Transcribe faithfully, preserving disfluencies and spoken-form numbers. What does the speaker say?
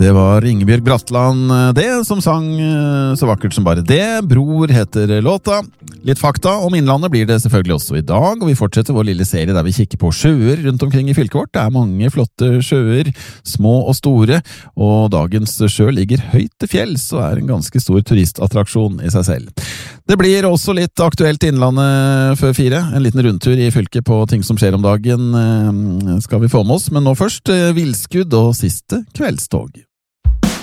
Det var Ingebjørg Bratland, det, som sang så vakkert som bare det. Bror heter låta. Litt fakta om Innlandet blir det selvfølgelig også i dag, og vi fortsetter vår lille serie der vi kikker på sjøer rundt omkring i fylket vårt. Det er mange flotte sjøer, små og store, og dagens sjø ligger høyt til fjells og er en ganske stor turistattraksjon i seg selv. Det blir også litt aktuelt Innlandet før fire. En liten rundtur i fylket på ting som skjer om dagen skal vi få med oss, men nå først Vilskudd og siste kveldstog.